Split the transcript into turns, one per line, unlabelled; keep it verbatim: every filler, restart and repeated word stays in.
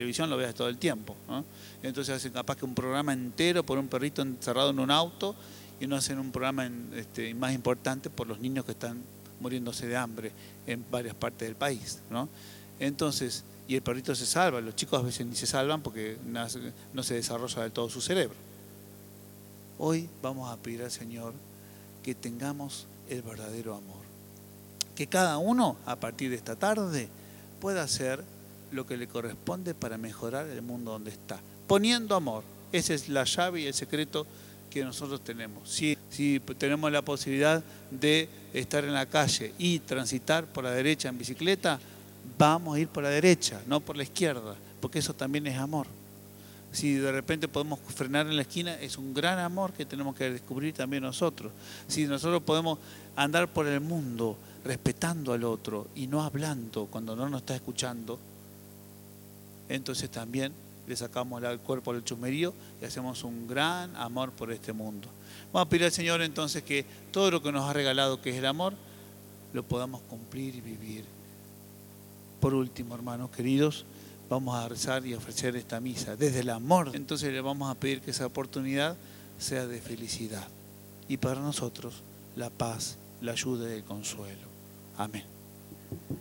televisión lo veas todo el tiempo, ¿no? Entonces hacen capaz que un programa entero por un perrito encerrado en un auto y no hacen un programa en, este, más importante por los niños que están muriéndose de hambre en varias partes del país, ¿no? Entonces, y el perrito se salva, los chicos a veces ni se salvan porque no se desarrolla del todo su cerebro. Hoy vamos a pedir al Señor que tengamos el verdadero amor, que cada uno a partir de esta tarde pueda hacer lo que le corresponde para mejorar el mundo donde está, poniendo amor. Esa es la llave y el secreto que nosotros tenemos. Si, si tenemos la posibilidad de estar en la calle y transitar por la derecha en bicicleta, vamos a ir por la derecha, no por la izquierda, porque eso también es amor. Si de repente podemos frenar en la esquina, es un gran amor que tenemos que descubrir también nosotros. Si nosotros podemos andar por el mundo respetando al otro y no hablando cuando no nos está escuchando, entonces también le sacamos al cuerpo al chusmerío y hacemos un gran amor por este mundo. Vamos a pedir al Señor entonces que todo lo que nos ha regalado, que es el amor, lo podamos cumplir y vivir. Por último, hermanos queridos, vamos a rezar y ofrecer esta misa desde el amor. Entonces le vamos a pedir que esa oportunidad sea de felicidad y para nosotros la paz, la ayuda y el consuelo. Amén.